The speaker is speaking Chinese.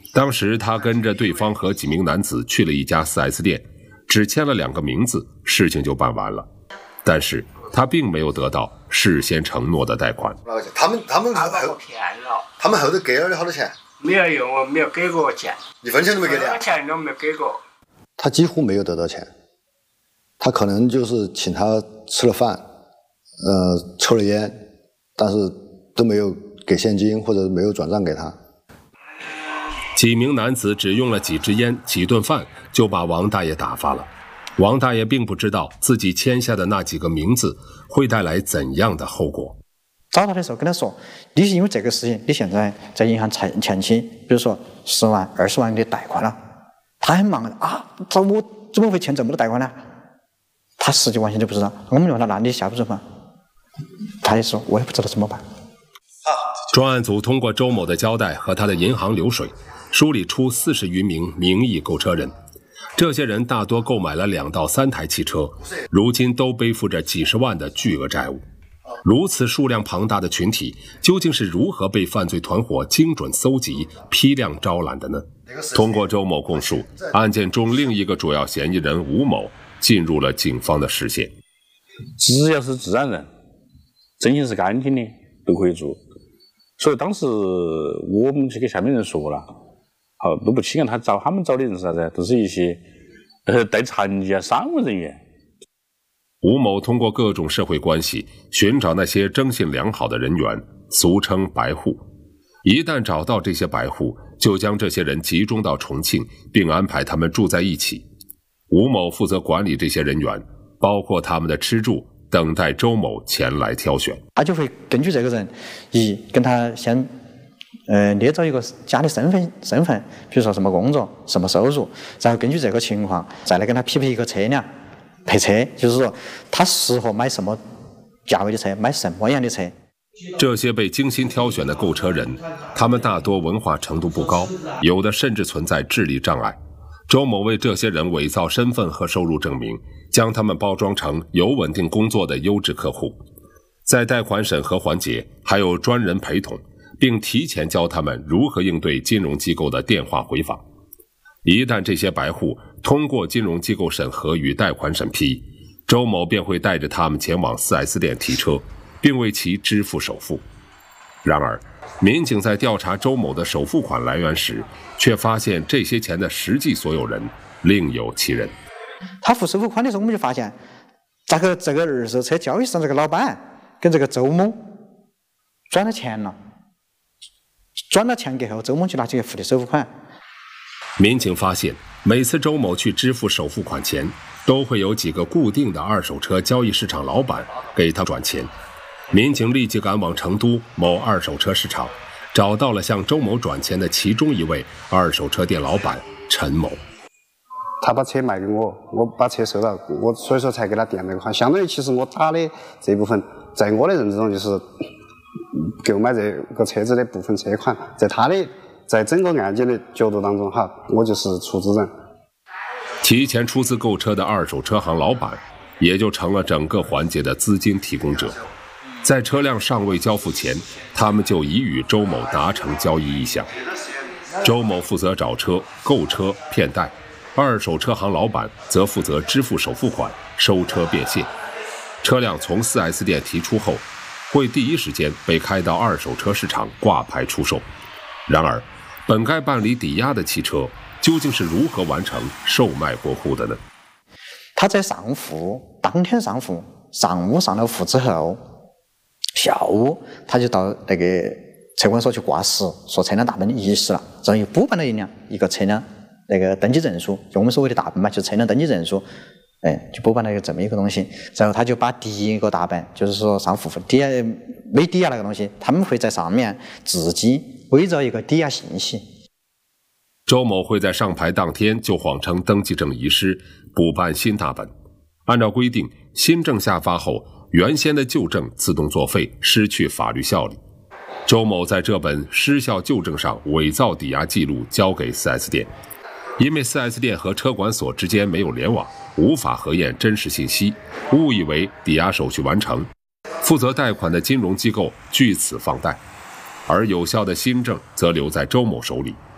当时他跟着对方和几名男子去了一家 4S 店，只签了2个名字，事情就办完了。但是他并没有得到事先承诺的贷款。 他们后头给了你好多钱？ 没有用，我没有给过钱 ，1分钱都没给你。 钱都没给过。 他几乎没有得到钱，他可能就是请他吃了饭，抽了烟，但是都没有给现金或者没有转账给他。 几名男子只用了几支烟、几顿饭，就把王大爷打发了。王大爷并不知道自己签下的那几个名字会带来怎样的后果。 找他的时候跟他说，你是因为这个事情，你现在在银行欠期，比如说10万、20万的贷款了。他很忙啊，我怎么会欠这么多贷款呢？他实际完全就不知道。我们问他，那你下不走吗？他也说，我也不知道怎么办。 专案组通过周某的交代和他的银行流水，梳理出40余名名义购车人。这些人大多购买了2到3台汽车，如今都背负着几十万的巨额债务。如此数量庞大的群体，究竟是如何被犯罪团伙精准搜集、批量招揽的呢？通过周某供述，案件中另一个主要嫌疑人吴某进入了警方的视线。 只要是自然人，真心是干净的，都可以做。所以当时我们去给下面人说了，好，都不轻看他们找的人是啥子？都是一些带残疾商务人员。 吴某通过各种社会关系寻找那些征信良好的人员，俗称白户。一旦找到这些白户，就将这些人集中到重庆，并安排他们住在一起。吴某负责管理这些人员，包括他们的吃住，等待周某前来挑选。 他就会根据这个人，跟他先捏造一个假的身份，比如说什么工作、什么收入，然后根据这个情况再来跟他匹配一个车辆配车，就是说他适合买什么价位的车，买什么样的车。 这些被精心挑选的购车人，他们大多文化程度不高，有的甚至存在智力障碍。周某为这些人伪造身份和收入证明，将他们包装成有稳定工作的优质客户。在贷款审核环节，还有专人陪同，并提前教他们如何应对金融机构的电话回访。一旦这些白户通过金融机构审核与贷款审批，周某便会带着他们前往 4S 店提车，并为其支付首付。然而，民警在调查周某的首付款来源时，却发现这些钱的实际所有人另有其人。 他付首付款的时候，我们就发现，这个二手车交易市场这个老板跟这个周某转了钱了，转了钱过后，周某就拿去付的首付款。 民警发现，每次周某去支付首付款前，都会有几个固定的二手车交易市场老板给他转钱。民警立即赶往成都某二手车市场，找到了向周某转钱的其中一位二手车店老板陈某。 他把车卖给我，我把车收了，我所以说才给他垫那个款。相当于其实我打的这部分，在我的认知中就是购买这个车子的部分车款，在整个案件的角度当中哈，我就是出资人。 提前出资购车的二手车行老板，也就成了整个环节的资金提供者。在车辆尚未交付前，他们就已与周某达成交易意向。周某负责找车、购车、骗贷，二手车行老板则负责支付首付款、收车变现。车辆从 4S 店提出后，会第一时间被开到二手车市场挂牌出售。然而，本该办理抵押的汽车，究竟是如何完成售卖过户的呢？ 他在上户，当天上户，上午上了户之后，下午他就到那个车管所去挂失，说车辆大本遗失了，然后又补办了一个车辆那个登记证书，就我们所谓的大本嘛，就是车辆登记证书，就补办了这么一个东西。然后他就把第一个大本，就是说上户抵押没抵押那个东西，他们会在上面自己伪造一个抵押信息。 周某会在上牌当天就谎称登记证遗失，补办新大本。按照规定，新证下发后，原先的旧证自动作废，失去法律效力。周某在这本失效旧证上伪造抵押记录交给 4S 店，因为 4S 店和车管所之间没有联网，无法核验真实信息，误以为抵押手续完成，负责贷款的金融机构据此放贷，而有效的新证则留在周某手里。